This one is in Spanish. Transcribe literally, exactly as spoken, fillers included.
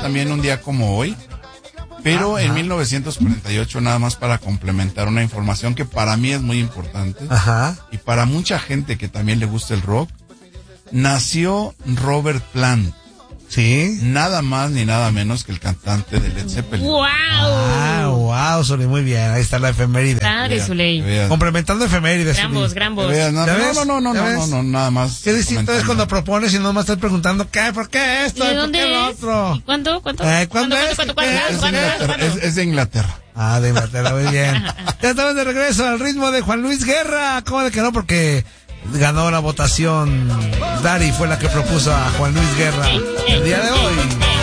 también un día como hoy, pero Ajá. en mil novecientos cuarenta y ocho, nada más para complementar una información que para mí es muy importante. Ajá. Y para mucha gente que también le gusta el rock, nació Robert Plant. Sí. Nada más ni nada menos que el cantante de Led Zeppelin. ¡Wow! Ah, wow, Zuley, muy bien. Ahí está la efeméride. Padre, Zuley. Complementando efemérides. Gran voz, gran voz. No, no, no, no, no, no, no, no, nada más. Qué distinto es cuando propones y no me estás preguntando qué, por qué esto, ¿de por dónde qué lo es? otro. ¿Cuándo? ¿Cuánto? Eh, ¿Cuándo es? ¿Cuándo? ¿Cuándo? Es de Inglaterra. Es, es de Inglaterra. Ah, de Inglaterra, muy bien. Ya estamos de regreso al ritmo de Juan Luis Guerra. ¿Cómo de que no? Porque ganó la votación. Dari fue la que propuso a Juan Luis Guerra el día de hoy.